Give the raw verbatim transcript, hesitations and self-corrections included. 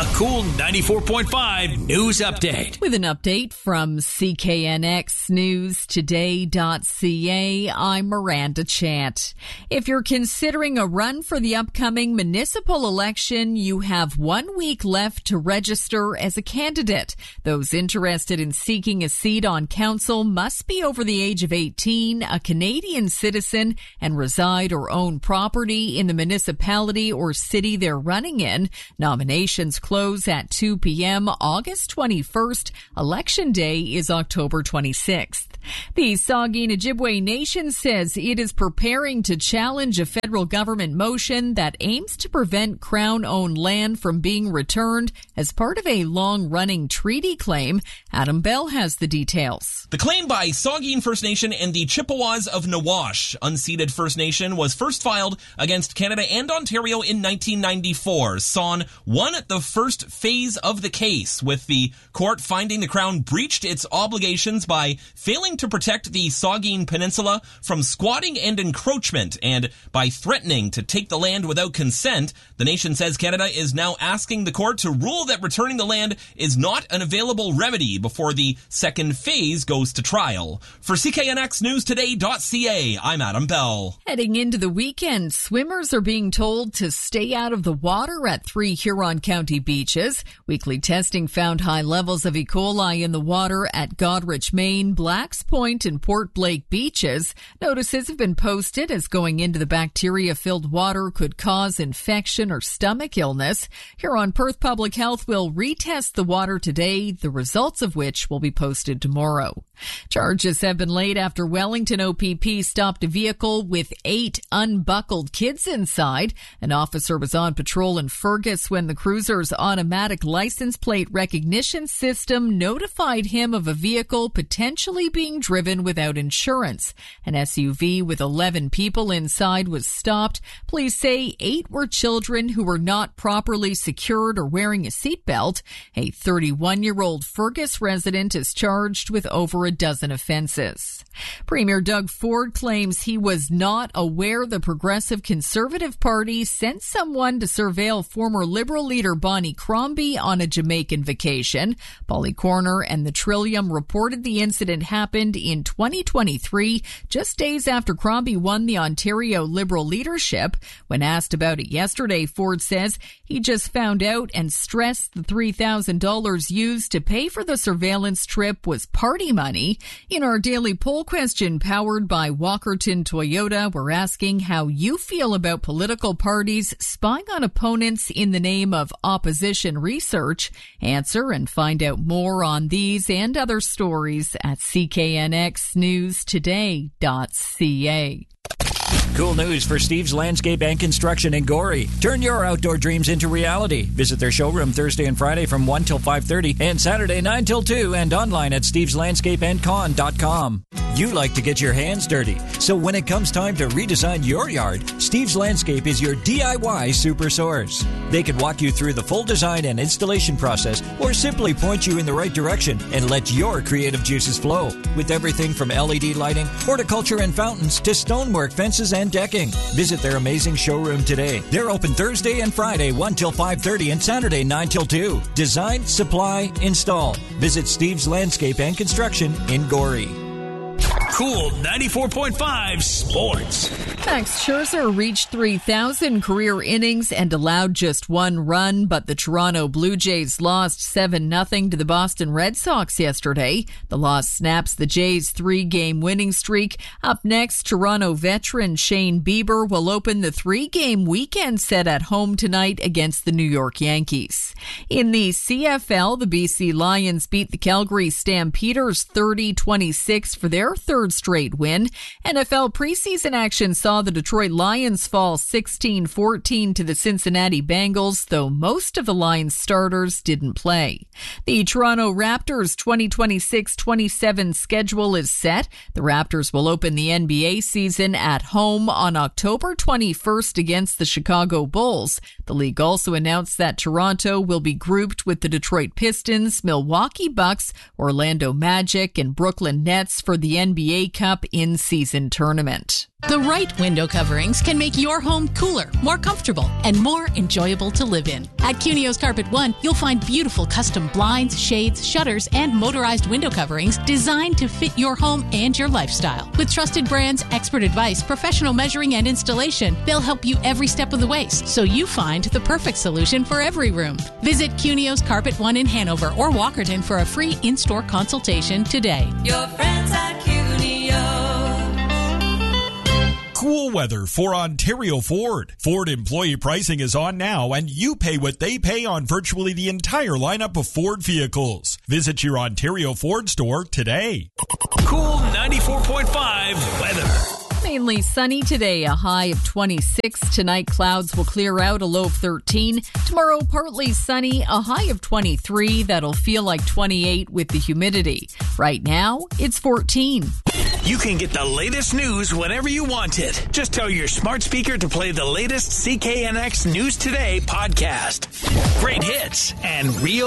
A Cool ninety-four point five news update. With an update from C K N X News Today dot C A, I'm Miranda Chant. If you're considering a run for the upcoming municipal election, you have one week left to register as a candidate. Those interested in seeking a seat on council must be over the age of eighteen, a Canadian citizen, and reside or own property in the municipality or city they're running in. Nominations close at two p.m. August twenty-first. Election Day is October twenty-sixth. The Saugeen Ojibwe Nation says it is preparing to challenge a federal government motion that aims to prevent Crown-owned land from being returned as part of a long-running treaty claim. Adam Bell has the details. The claim by Saugeen First Nation and the Chippewas of Nawash, unceded First Nation, was first filed against Canada and Ontario in nineteen ninety-four. S O N won the first phase of the case, with the court finding the Crown breached its obligations by failing to protect the Saugeen Peninsula from squatting and encroachment, and by threatening to take the land without consent. The nation says Canada is now asking the court to rule that returning the land is not an available remedy before the second phase goes to trial. For C K N X News Today dot C A, I'm Adam Bell. Heading into the weekend, swimmers are being told to stay out of the water at three Huron County beaches. Weekly testing found high levels of E. coli in the water at Godrich, Maine, Blacks Point, and Port Blake beaches. Notices have been posted as going into the bacteria-filled water could cause infection or stomach illness. Huron Perth Public Health will retest the water today, the results of which will be posted tomorrow. Charges have been laid after Wellington O P P stopped a vehicle with eight unbuckled kids inside. An officer was on patrol in Fergus when the cruiser's automatic license plate recognition system notified him of a vehicle potentially being driven without insurance. An S U V with eleven people inside was stopped. Police say eight were children who were not properly secured or wearing a seatbelt. A thirty-one-year-old Fergus resident is charged with over a dozen offenses. Premier Doug Ford claims he was not aware the Progressive Conservative Party sent someone to surveil former Liberal leader Bonnie Crombie on a Jamaican vacation. Polly Corner and the Trillium reported the incident happened in twenty twenty-three, just days after Crombie won the Ontario Liberal leadership. When asked about it yesterday, Ford says he just found out and stressed the three thousand dollars used to pay for the surveillance trip was party money. In our daily poll question powered by Walkerton Toyota, we're asking how you feel about political parties spying on opponents in the name of opposition research. Answer and find out more on these and other stories at C K N X News Today dot C A. Cool news for Steve's Landscape and Construction in Gorey. Turn your outdoor dreams into reality. Visit their showroom Thursday and Friday from one till five thirty and Saturday nine till two, and online at steves landscape and con dot com. You like to get your hands dirty, so when it comes time to redesign your yard, Steve's Landscape is your D I Y super source. They can walk you through the full design and installation process, or simply point you in the right direction and let your creative juices flow. With everything from L E D lighting, horticulture and fountains, to stonework, fences, and decking. Visit their amazing showroom today. They're open Thursday and Friday one till five thirty and Saturday nine till two. Design, supply, install. Visit Steve's Landscape and Construction in Gorey. Cool ninety-four point five Sports. Max Scherzer reached three thousand career innings and allowed just one run, but the Toronto Blue Jays lost seven nothing to the Boston Red Sox yesterday. The loss snaps the Jays' three-game winning streak. Up next, Toronto veteran Shane Bieber will open the three-game weekend set at home tonight against the New York Yankees. In the C F L, the B C Lions beat the Calgary Stampeders thirty twenty-six for their third straight win. N F L preseason action saw the Detroit Lions fall sixteen fourteen to the Cincinnati Bengals, though most of the Lions starters didn't play. The Toronto Raptors twenty twenty-six twenty-seven schedule is set. The Raptors will open the N B A season at home on October twenty-first against the Chicago Bulls. The league also announced that Toronto will be grouped with the Detroit Pistons, Milwaukee Bucks, Orlando Magic, and Brooklyn Nets for the N B A A Cup in-season tournament. The right window coverings can make your home cooler, more comfortable, and more enjoyable to live in. At Cunio's Carpet One, you'll find beautiful custom blinds, shades, shutters, and motorized window coverings designed to fit your home and your lifestyle. With trusted brands, expert advice, professional measuring, and installation, they'll help you every step of the way, so you find the perfect solution for every room. Visit Cunio's Carpet One in Hanover or Walkerton for a free in-store consultation today. Your friends at Cunio. Cool weather for Ontario Ford. Ford employee pricing is on now, and you pay what they pay on virtually the entire lineup of Ford vehicles. Visit your Ontario Ford store today. Cool ninety-four point five weather. Mainly sunny today, a high of twenty-six. Tonight, clouds will clear out, a low of thirteen. Tomorrow, partly sunny, a high of twenty-three. That'll feel like twenty-eight with the humidity. Right now, it's fourteen. You can get the latest news whenever you want it. Just tell your smart speaker to play the latest C K N X News Today podcast. Great hits and real